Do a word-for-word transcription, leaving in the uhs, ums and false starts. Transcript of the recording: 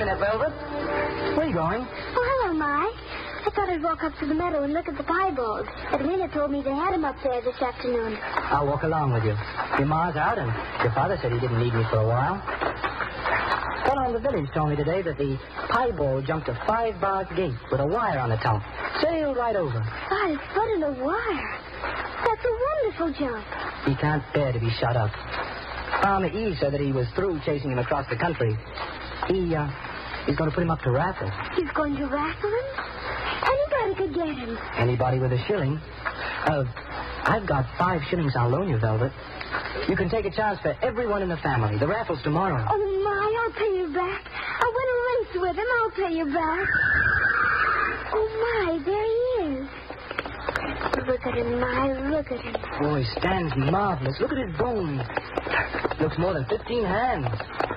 minute, Velvet. Where are you going? Oh, hello, Mike. I thought I'd walk up to the meadow and look at the piebalds. Edwina told me they had them up there this afternoon. I'll walk along with you. Your ma's out, and your father said he didn't need me for a while. Fellow in the village told me today that the piebald jumped a five-bar gate with a wire on the top. Sailed right over. Five foot and a wire. That's a wonderful jump. He can't bear to be shut up. Farmer E said that he was through chasing him across the country. He, uh, he's going to put him up to raffle. He's going to raffle him? Anybody could get him. Anybody with a shilling. Uh, I've got five shillings I'll loan you, Velvet. You can take a chance for everyone in the family. The raffle's tomorrow. Oh, my, I'll pay you back. I'll win a race with him. I'll pay you back. Oh, my, there he is. Look at him, my, look at him. Oh, he stands marvelous. Look at his bones. Looks more than fifteen hands.